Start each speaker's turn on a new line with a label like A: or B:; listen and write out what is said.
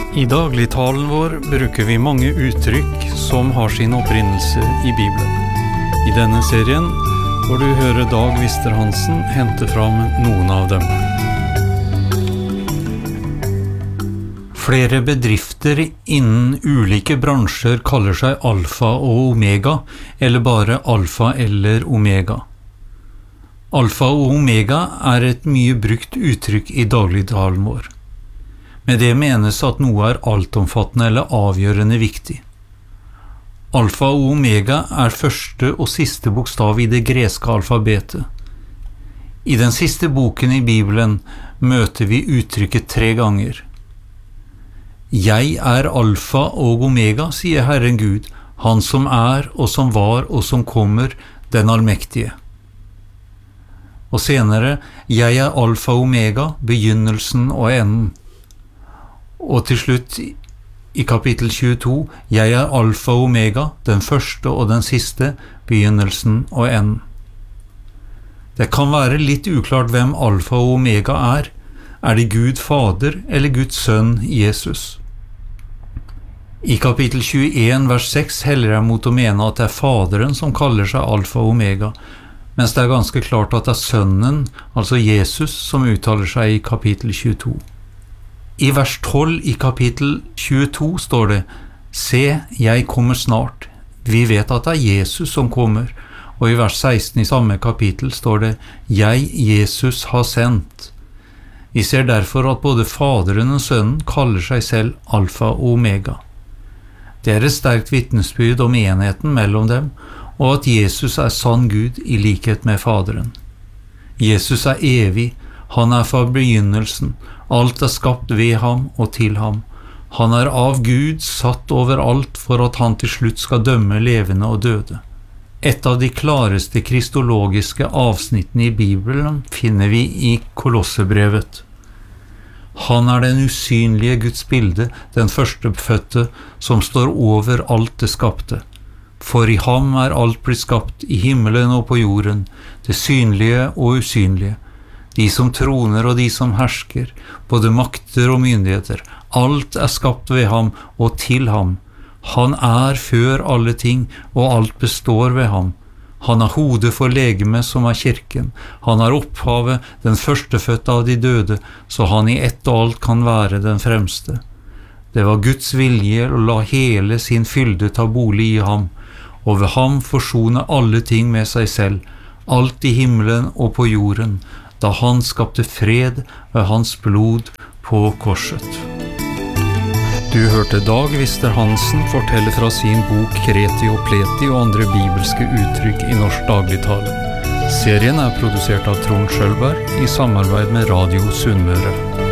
A: I dagligtalen vår bruker vi mange uttrykk som har sin opprinnelse i Bibelen. I denne serien får du høre Dag Wister-Hansen hente fram noen av dem. Flere bedrifter innen ulike bransjer kaller seg alfa og omega, eller bare alfa eller omega. Alfa og omega er et mye brukt uttrykk i dagligtalen vår. Med det menes at noe er altomfattende eller avgjørende viktig. Alfa og omega er første og siste bokstav i det greske alfabetet. I den siste boken i Bibelen møter vi uttrykket 3 ganger. Jeg er alfa og omega, sier Herren Gud, han som er og som var og som kommer, den allmektige. Og senere, jeg er alfa og omega, begynnelsen og enden. Og til slutt, i kapittel 22, jeg er alfa og omega, den første og den siste, begynnelsen og enden. Det kan være litt uklart hvem alfa og omega er. Er det Gud Fader eller Guds Sønn Jesus? I kapittel 21, vers 6 heller jeg mot å mene at det er Faderen som kaller seg alfa og omega, mens det er ganske klart at det er Sønnen, altså Jesus, som uttaler seg i kapittel 22. I vers 12 i kapittel 22 står det, «Se, jeg kommer snart». Vi vet at det er Jesus som kommer, og i vers 16 i samme kapittel står det, «Jeg, Jesus, har sendt». Vi ser derfor at både Faderen og Sønnen kaller seg selv alfa og omega. Det er et sterkt vitnesbyrd om enheten mellom dem, og at Jesus er sann Gud i likhet med Faderen. Jesus er evig, han er fra begynnelsen, alt er skapt ved ham og til ham. Han er av Gud satt over alt for at han til slutt skal dømme levende og døde. Et av de klareste kristologiske avsnittene i Bibelen finner vi i Kolossebrevet. Han er den usynlige Guds bilde, den førstefødte, som står over alt det skapte. For i ham er alt blitt skapt, i himmelen og på jorden, det synlige og usynlige. De som troner og de som hersker, både makter og myndigheter, alt er skapt ved ham og til ham. Han er før alle ting, og alt består ved ham. Han er hodet for legemet som er kirken. Han er opphavet, den førstefødte av de døde, så han i ett og alt kan være den fremste. Det var Guds vilje å la hele sin fylde ta bolig i ham, og ved ham forsone alle ting med seg selv, alt i himmelen og på jorden, da han skapte fred ved hans blod på korset. Du hørte Dag Wister-Hansen fortelle fra sin bok Kreti og Pleti og andre bibelske uttrykk i norsk dagligtale. Serien er produsert av Trond Schølberg i samarbeid med Radio Sunnmøre.